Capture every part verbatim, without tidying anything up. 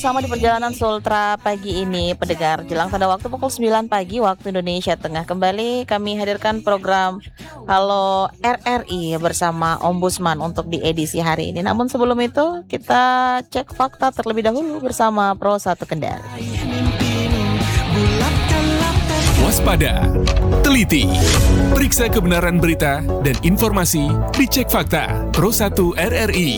Sama di perjalanan Sultra pagi ini, pendengar, jelang tanda waktu pukul sembilan pagi waktu Indonesia Tengah. Kembali kami hadirkan program Halo R R I bersama Ombudsman untuk di edisi hari ini. Namun sebelum itu, kita cek fakta terlebih dahulu bersama Pro satu Kendari. Waspada, teliti, periksa kebenaran berita dan informasi, dicek fakta Pro satu R R I.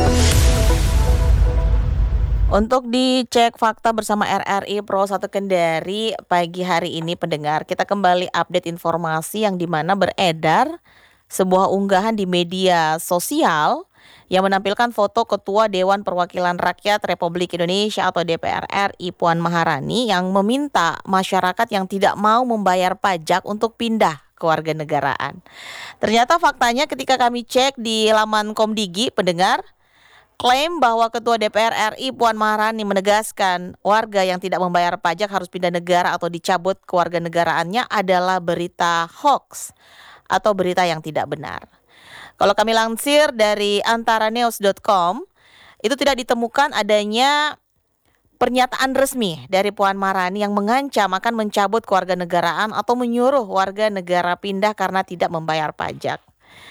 Untuk dicek fakta bersama R R I Pro satu Kendari pagi hari ini, pendengar, kita kembali update informasi yang dimana beredar sebuah unggahan di media sosial yang menampilkan foto Ketua Dewan Perwakilan Rakyat Republik Indonesia atau D P R R I Puan Maharani yang meminta masyarakat yang tidak mau membayar pajak untuk pindah kewarganegaraan. Ternyata faktanya ketika kami cek di laman Komdigi, pendengar, klaim bahwa Ketua D P R R I Puan Maharani menegaskan warga yang tidak membayar pajak harus pindah negara atau dicabut kewarganegaraannya adalah berita hoax atau berita yang tidak benar. Kalau kami lansir dari antaranews dot com, itu tidak ditemukan adanya pernyataan resmi dari Puan Maharani yang mengancam akan mencabut kewarganegaraan atau menyuruh warga negara pindah karena tidak membayar pajak.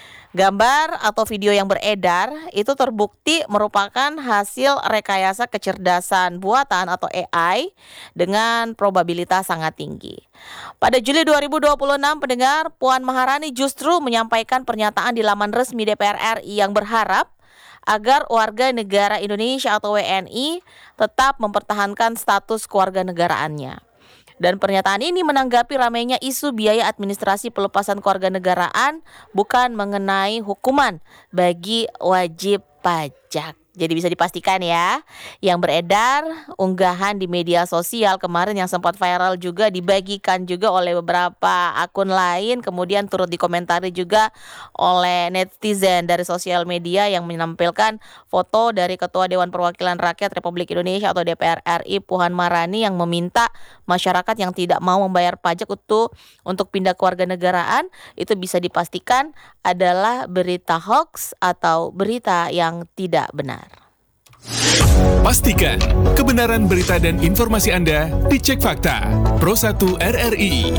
Gambar atau video yang beredar itu terbukti merupakan hasil rekayasa kecerdasan buatan atau A I dengan probabilitas sangat tinggi. Pada Juli dua ribu dua puluh enam, pendengar, Puan Maharani justru menyampaikan pernyataan di laman resmi D P R R I yang berharap agar warga negara Indonesia atau W N I tetap mempertahankan status kewarganegaraannya. Dan pernyataan ini menanggapi ramainya isu biaya administrasi pelepasan kewarganegaraan bukan mengenai hukuman bagi wajib pajak. Jadi bisa dipastikan ya, yang beredar unggahan di media sosial kemarin yang sempat viral juga dibagikan juga oleh beberapa akun lain, kemudian turut dikomentari juga oleh netizen dari sosial media yang menampilkan foto dari Ketua Dewan Perwakilan Rakyat Republik Indonesia atau D P R R I Puan Maharani yang meminta masyarakat yang tidak mau membayar pajak untuk untuk pindah kewarganegaraan itu bisa dipastikan adalah berita hoax atau berita yang tidak benar. Pastikan kebenaran berita dan informasi Anda dicek fakta Pro satu R R I.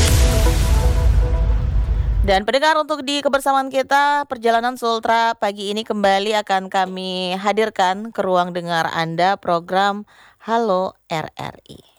Dan pendengar, untuk di kebersamaan kita perjalanan Sultra pagi ini kembali akan kami hadirkan ke ruang dengar Anda program Halo R R I.